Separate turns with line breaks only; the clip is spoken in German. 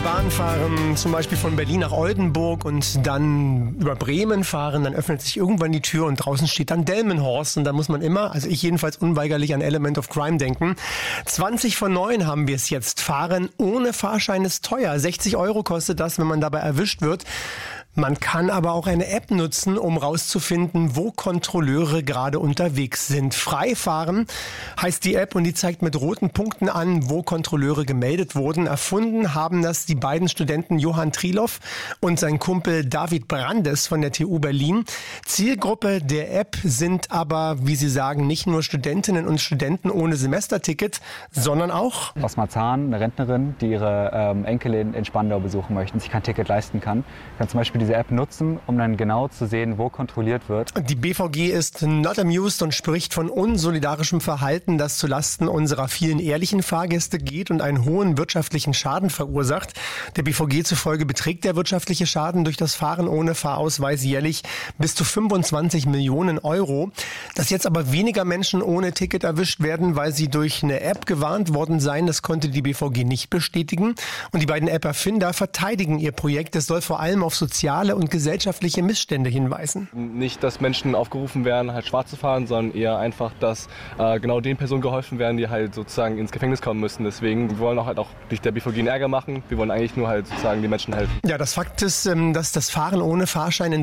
Bahn fahren, zum Beispiel von Berlin nach Oldenburg und dann über Bremen fahren, dann öffnet sich irgendwann die Tür und draußen steht dann Delmenhorst und da muss man immer, also ich jedenfalls unweigerlich an Element of Crime denken. 20:09 haben wir es jetzt. Fahren ohne Fahrschein ist teuer. 60 € kostet das, wenn man dabei erwischt wird. Man kann aber auch eine App nutzen, um rauszufinden, wo Kontrolleure gerade unterwegs sind. Freifahren heißt die App und die zeigt mit roten Punkten an, wo Kontrolleure gemeldet wurden. Erfunden haben das die beiden Studenten Johann Triloff und sein Kumpel David Brandes von der TU Berlin. Zielgruppe der App sind aber, wie sie sagen, nicht nur Studentinnen und Studenten ohne Semesterticket, sondern auch
aus Marzahn, eine Rentnerin, die ihre Enkelin in Spandau besuchen möchte, sich kein Ticket leisten kann zum Beispiel diese App nutzen, um dann genau zu sehen, wo kontrolliert wird.
Die BVG ist not amused und spricht von unsolidarischem Verhalten, das zulasten unserer vielen ehrlichen Fahrgäste geht und einen hohen wirtschaftlichen Schaden verursacht. Der BVG zufolge beträgt der wirtschaftliche Schaden durch das Fahren ohne Fahrausweis jährlich bis zu 25 Millionen €. Dass jetzt aber weniger Menschen ohne Ticket erwischt werden, weil sie durch eine App gewarnt worden seien, das konnte die BVG nicht bestätigen. Und die beiden App-Erfinder verteidigen ihr Projekt. Es soll vor allem auf soziale und gesellschaftliche Missstände hinweisen.
Nicht, dass Menschen aufgerufen werden, halt schwarz zu fahren, sondern eher einfach, dass genau den Personen geholfen werden, die halt sozusagen ins Gefängnis kommen müssen. Deswegen, wir wollen auch nicht der BVG einen Ärger machen. Wir wollen eigentlich nur halt sozusagen den Menschen helfen.
Ja, das Fakt ist, dass das Fahren ohne Fahrschein in